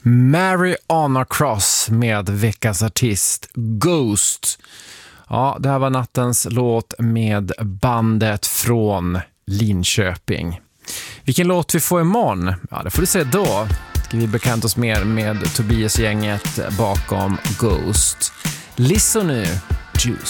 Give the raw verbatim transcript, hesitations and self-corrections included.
Mariana Cross med veckans artist Ghost. Ja, det här var nattens låt med bandet från Linköping. Vilken låt vi får imorgon? Ja, det får du se då. Ska vi bekanta oss mer med Tobias-gänget bakom Ghost. Listen nu, Juice.